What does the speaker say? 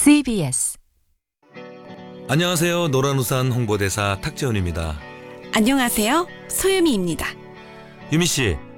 CBS. 안녕하세요. 노란우산 홍보대사 탁재훈입니다. 안녕하세요. 소유미입니다. 유미 씨,